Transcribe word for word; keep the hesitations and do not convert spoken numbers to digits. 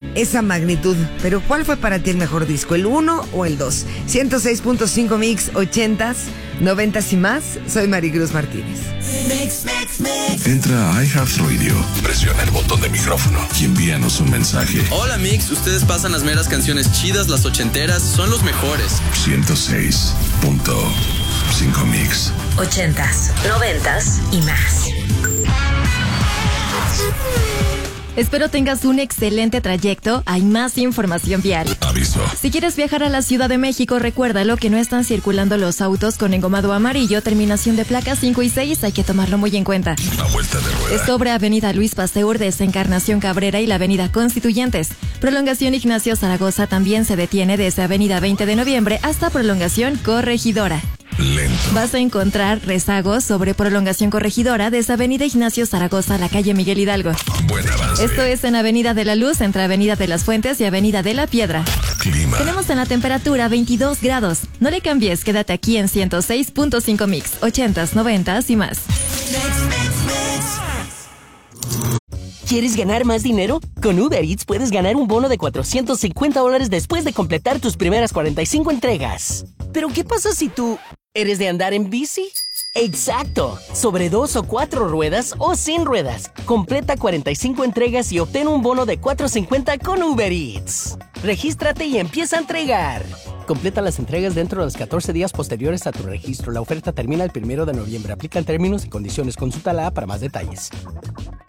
esa magnitud. Pero ¿cuál fue para ti el mejor disco? ¿El uno o el dos? ciento seis punto cinco Mix, ochentas, noventas y más. Soy Maricruz Martínez. Mix, mix, mix. Entra a iHeartRadio, presiona el botón de micrófono y envíanos un mensaje. Hola Mix, ustedes pasan las meras canciones chidas, las ochenteras, son los mejores. ciento seis punto cinco Mix. Ochentas, noventas y más. Espero tengas un excelente trayecto. Hay más información vial. Aviso. Si quieres viajar a la Ciudad de México, recuérdalo que no están circulando los autos con engomado amarillo, terminación de placas cinco y seis. Hay que tomarlo muy en cuenta. Una vuelta de rueda. Es sobre Avenida Luis Pasteur, desde Encarnación Cabrera y la Avenida Constituyentes. Prolongación Ignacio Zaragoza también se detiene desde Avenida veinte de noviembre hasta Prolongación Corregidora. Lento. Vas a encontrar rezagos sobre Prolongación Corregidora desde Avenida Ignacio Zaragoza a la calle Miguel Hidalgo. Buen avance. Esto es en Avenida de la Luz, entre Avenida de las Fuentes y Avenida de la Piedra. Clima. Tenemos en la temperatura veintidós grados. No le cambies, quédate aquí en ciento seis punto cinco Mix, ochentas, noventas y más. ¿Quieres ganar más dinero? Con Uber Eats puedes ganar un bono de cuatrocientos cincuenta dólares después de completar tus primeras cuarenta y cinco entregas. Pero ¿qué pasa si tú eres de andar en bici? ¡Exacto! Sobre dos o cuatro ruedas o sin ruedas. Completa cuarenta y cinco entregas y obtén un bono de cuatrocientos cincuenta con Uber Eats. Regístrate y empieza a entregar. Completa las entregas dentro de los catorce días posteriores a tu registro. La oferta termina el primero de noviembre. Aplican términos y condiciones. Consulta la app para más detalles.